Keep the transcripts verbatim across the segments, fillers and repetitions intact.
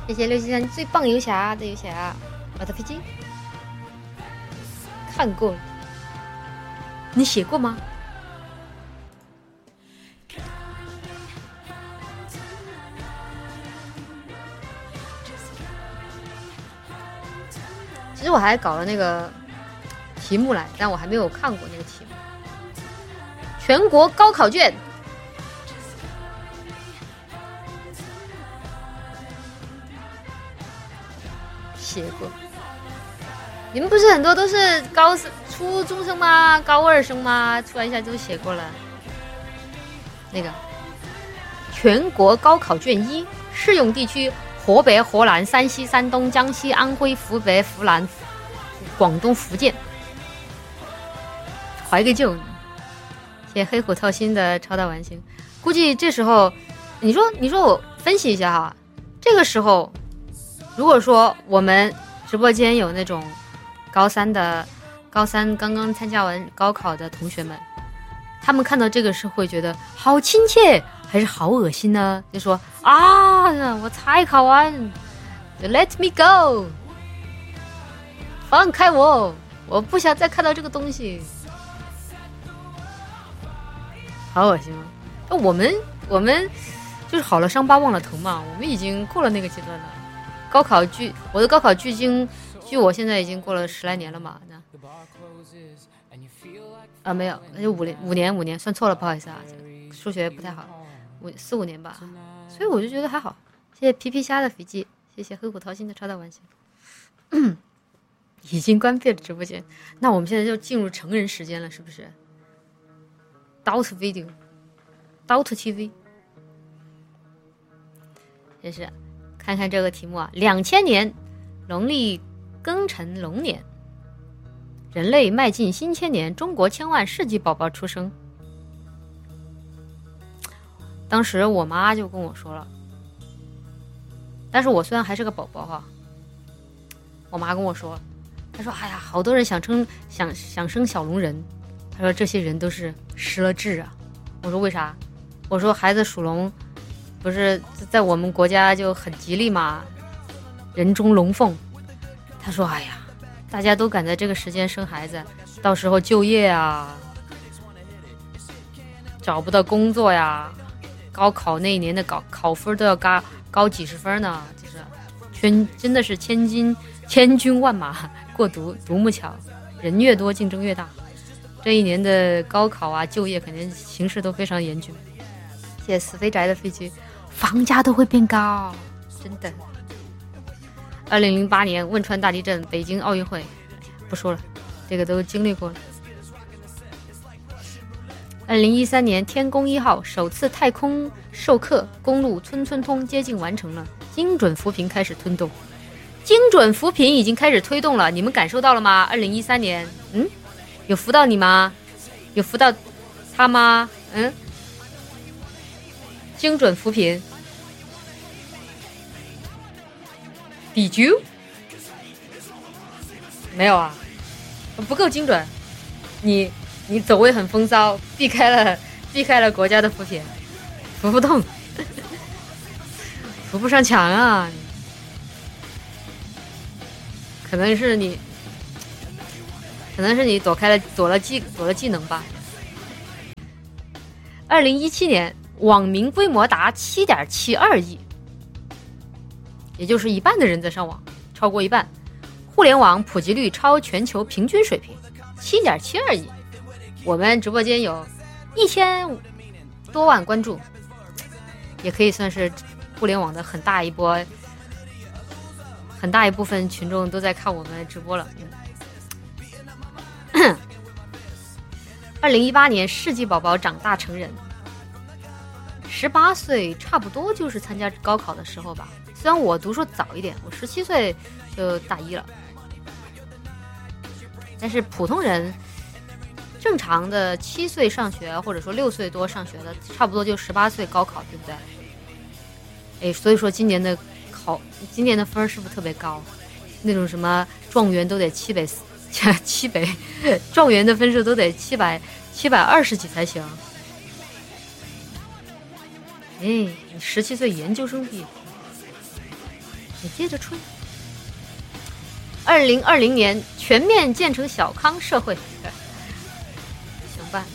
谢谢刘先生最棒游侠的游侠，我的飞机看过了，你写过吗？其实我还搞了那个题目来，但我还没有看过那个题目。全国高考卷，写过。你们不是很多都是高初中生吗？高二生吗？突然一下就写过了。那个全国高考卷一适用地区。河北、河南、山西、山东、江西、安徽、湖北、湖南、广东、福建，怀个旧。谢谢黑虎掏心的超大完形。估计这时候，你说，你说我分析一下哈，这个时候，如果说我们直播间有那种高三的、高三刚刚参加完高考的同学们，他们看到这个是会觉得好亲切。还是好恶心呢？就说啊，我才考完，就 let me go， 放开我，我不想再看到这个东西，好恶心吗？我们我们就是好了伤疤忘了疼嘛，我们已经过了那个阶段了。高考距我的高考距今距我现在已经过了十来年了嘛，那啊没有，那就五年五年五年，算错了，不好意思啊，数学不太好。五四五年吧，所以我就觉得还好。谢谢皮皮虾的飞机，谢谢黑虎掏心的超大玩笑。已经关闭了直播间，那我们现在就进入成人时间了，是不是 ？Dot video， Dot T V， 真是看看这个题目啊，两千年农历庚辰龙年，人类迈进新千年，中国千万世纪宝宝出生。当时我妈就跟我说了，但是我虽然还是个宝宝哈，我妈跟我说，她说哎呀，好多人想生想想生小龙人，她说这些人都是失了智啊。我说为啥？我说孩子属龙，不是在我们国家就很吉利嘛，人中龙凤。她说哎呀，大家都赶在这个时间生孩子，到时候就业啊，找不到工作呀。高考那一年的考考分都要高高几十分呢，就是全真的是千金千军万马过独独木桥，人越多竞争越大。这一年的高考啊，就业肯定形势都非常严峻。谢谢死肥宅的飞机，房价都会变高，真的。二零零八年汶川大地震，北京奥运会，不说了，这个都经历过了。二零一三年天宫一号首次太空授课，公路村村通接近完成了，精准扶贫开始推动，精准扶贫已经开始推动了，你们感受到了吗？二零一三年，嗯，有扶到你吗？有扶到他吗？嗯，精准扶贫 ，Did you？ 没有啊，不够精准，你。你走位很风骚，避开了避开了国家的扶贫，扶不动，扶不上墙啊！可能是你，可能是你躲开了躲了技躲了技能吧。二零一七年网民规模达七点七二亿，也就是一半的人在上网，超过一半，互联网普及率超全球平均水平，七点七二亿。我们直播间有一千多万关注，也可以算是互联网的很大一波，很大一部分群众都在看我们直播了。二零一八年世纪宝宝长大成人，十八岁差不多就是参加高考的时候吧。虽然我读书早一点，我十七岁就大一了，但是普通人。正常的七岁上学，或者说六岁多上学的，差不多就十八岁高考，对不对？哎，所以说今年的考，今年的分是不是特别高？那种什么状元都得七百七百，状元的分数都得七百七百二十几才行。哎，你十七岁研究生毕业， 你接着吹。二零二零年全面建成小康社会，行吧？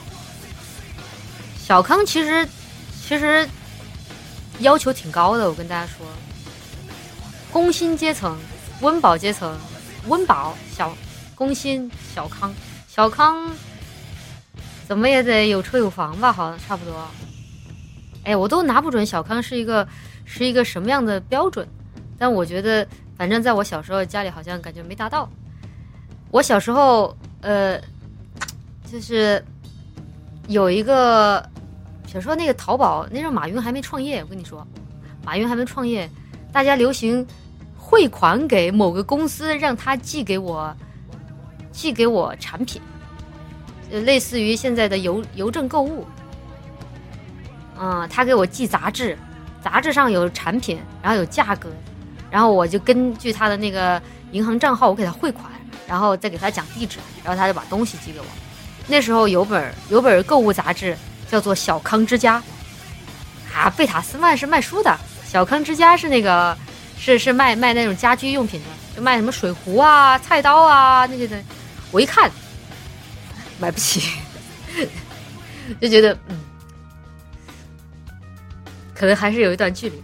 小康其实其实要求挺高的，我跟大家说，工薪阶层、温饱阶层、温饱小工薪小康，小康怎么也得有车有房吧？好像差不多。哎，我都拿不准小康是一个是一个什么样的标准，但我觉得。反正在我小时候，家里好像感觉没达到。我小时候，呃，就是有一个，比如说那个淘宝，那时候马云还没创业，我跟你说，马云还没创业，大家流行汇款给某个公司，让他寄给我，寄给我产品，类似于现在的邮邮政购物。嗯，他给我寄杂志，杂志上有产品，然后有价格。然后我就根据他的那个银行账号，我给他汇款，然后再给他讲地址，然后他就把东西寄给我。那时候有本有本购物杂志叫做《小康之家》，啊，贝塔斯曼是卖书的，小康之家是那个是是卖卖那种家居用品的，就卖什么水壶啊、菜刀啊那些的。我一看买不起，就觉得嗯，可能还是有一段距离。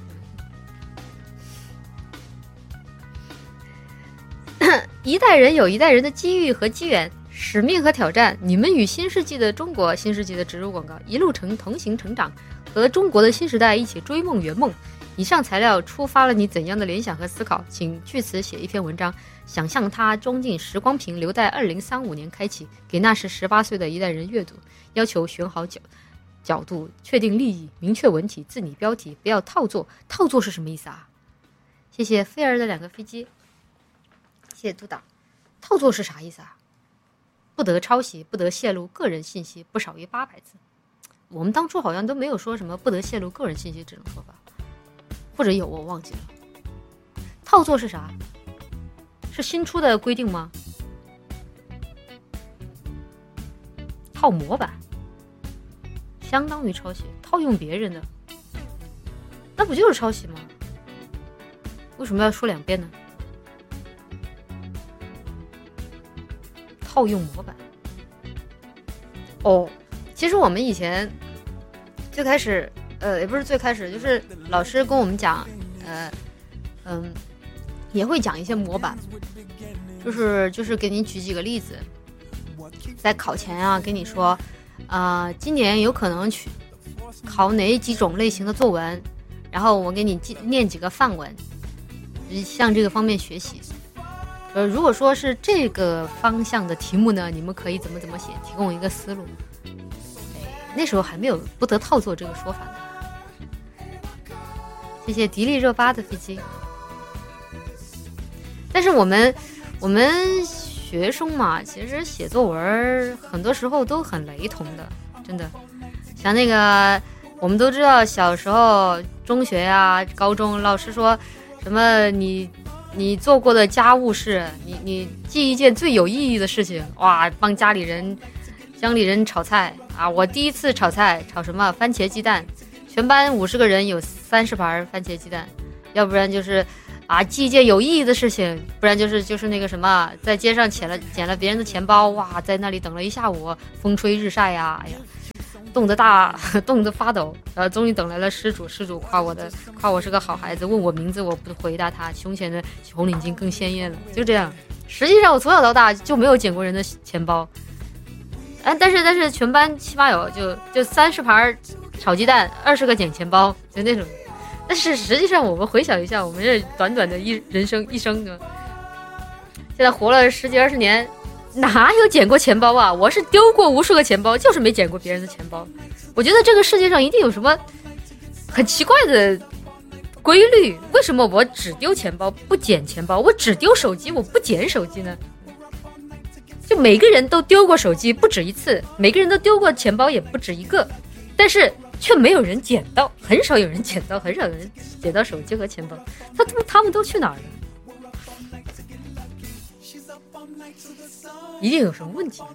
一代人有一代人的机遇和机缘，使命和挑战。你们与新世纪的中国，新世纪的植入广告一路成同行成长，和中国的新时代一起追梦圆梦。以上材料触发了你怎样的联想和思考？请据此写一篇文章，想象它装进时光瓶，留待二零三五年开启，给那时十八岁的一代人阅读。要求选好角角度，确定立意，明确文体，自拟标题，不要套作。套作是什么意思啊？谢谢菲儿的两个飞机。谢谢督导。套作是啥意思啊？不得抄袭，不得泄露个人信息，不少于八百字。我们当初好像都没有说什么不得泄露个人信息这种说法，或者有我忘记了。套作是啥？是新出的规定吗？套模板，相当于抄袭，套用别人的，那不就是抄袭吗？为什么要说两遍呢？套用模板。哦，其实我们以前最开始，呃，也不是最开始，就是老师跟我们讲，呃，嗯，也会讲一些模板，就是就是给你举几个例子，在考前啊，跟你说，啊、呃，今年有可能去考哪几种类型的作文，然后我给你念几个范文，向这个方面学习。呃，如果说是这个方向的题目呢，你们可以怎么怎么写，提供一个思路。那时候还没有不得套作这个说法呢。谢谢迪丽热巴的飞机。但是我们我们学生嘛，其实写作文很多时候都很雷同的，真的。像那个我们都知道，小时候中学啊、高中，老师说什么你。你做过的家务事，你你记一件最有意义的事情，哇，帮家里人家里人炒菜啊！我第一次炒菜，炒什么番茄鸡蛋，全班五十个人有三十盘番茄鸡蛋，要不然就是啊记一件有意义的事情，不然就是就是那个什么，在街上捡了捡了别人的钱包，哇，在那里等了一下午，风吹日晒呀，哎呀。冻得大，冻得发抖，然后终于等来了失主。失主夸我的，夸我是个好孩子，问我名字，我不回答他。胸前的红领巾更鲜艳了，就这样。实际上我从小到大就没有捡过人的钱包，哎，但是但是全班起码有就就三十盘炒鸡蛋，二十个捡钱包，就那种。但是实际上我们回想一下，我们这短短的一人生一生呢，现在活了十几二十年。哪有捡过钱包啊？我是丢过无数个钱包，就是没捡过别人的钱包。我觉得这个世界上一定有什么很奇怪的规律，为什么我只丢钱包不捡钱包，我只丢手机我不捡手机呢？就每个人都丢过手机不止一次，每个人都丢过钱包也不止一个，但是却没有人捡到，很少有人捡到，很少有人捡到手机和钱包。他他们他们都去哪儿了？一定有什么问题。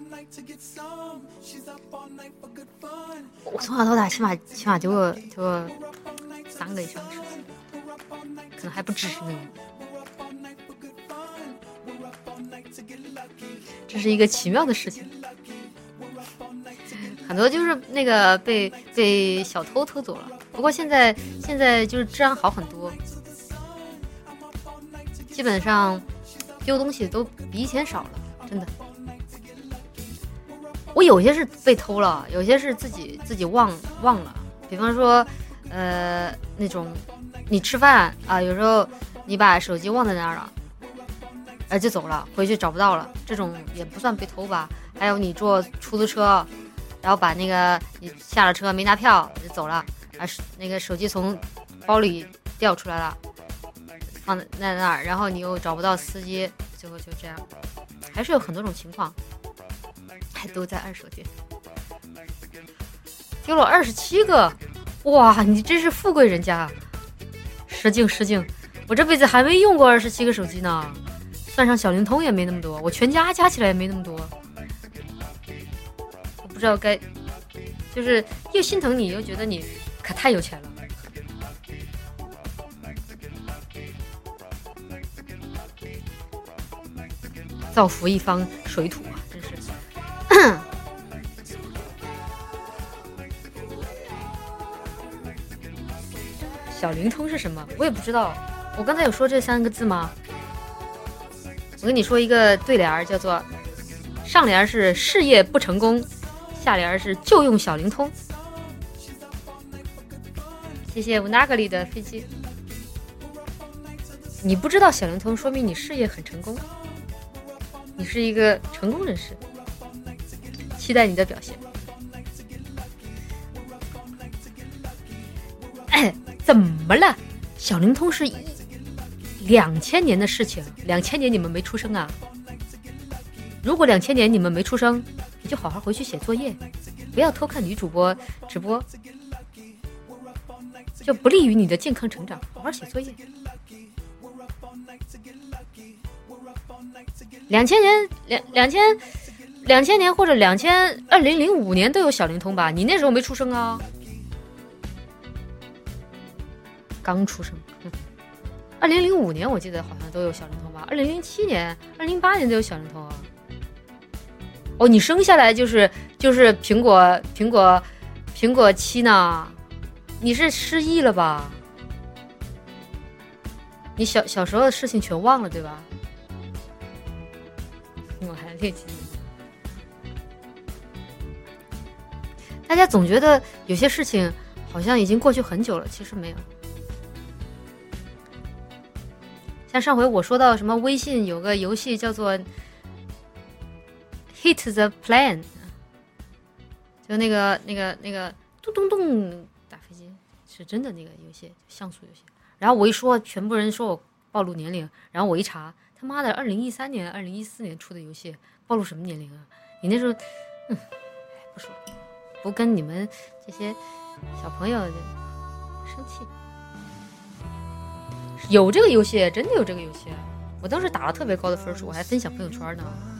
我从小到大起码起码丢过丢过三个以上的事情， 可能还不止呢。这是一个奇妙的事情，很多就是那个被被小偷偷走了。不过现在现在就是治安好很多，基本上丢东西都比以前少了，真的。我有些是被偷了，有些是自己自己忘忘了。比方说，呃，那种你吃饭啊，有时候你把手机忘在那儿了。哎，就走了，回去找不到了，这种也不算被偷吧。还有你坐出租车，然后把那个你下了车没拿票就走了，啊，那个手机从包里掉出来了，放在那儿，然后你又找不到司机，最后就这样，还是有很多种情况，还都在二手店。丢了二十七个，哇，你真是富贵人家，失敬失敬，我这辈子还没用过二十七个手机呢。算上小灵通也没那么多，我全家加起来也没那么多，我不知道该，就是又心疼你，又觉得你可太有钱了。造福一方水土啊，真是。小灵通是什么？我也不知道。我刚才有说这三个字吗？我跟你说一个对联，叫做上联是事业不成功，下联是就用小灵通。谢谢乌纳格里的飞机。你不知道小灵通，说明你事业很成功，你是一个成功人士，期待你的表现。哎，怎么了？小灵通是一两千年的事情，两千年你们没出生啊？如果两千年你们没出生，你就好好回去写作业，不要偷看女主播直播，就不利于你的健康成长。好好写作业。两千年，两两千两千年或者两千二零零五年都有小灵通吧？你那时候没出生啊？刚出生。二零零五年我记得好像都有小灵通吧，二零零七年、二零零八年都有小灵通啊。哦，你生下来就是就是苹果苹果苹果七呢？你是失忆了吧？你小小时候的事情全忘了对吧？我还列记。大家总觉得有些事情好像已经过去很久了，其实没有。像上回我说到什么微信有个游戏叫做 Hit the Plane， 就那个那个那个咚咚咚打飞机，是真的那个游戏，像素游戏。然后我一说，全部人说我暴露年龄，然后我一查，他妈的，二零一三年、二零一四年出的游戏，暴露什么年龄啊？你那时候，嗯，不说，不跟你们这些小朋友生气。有这个游戏，真的有这个游戏，我当时打了特别高的分数，我还分享朋友圈呢。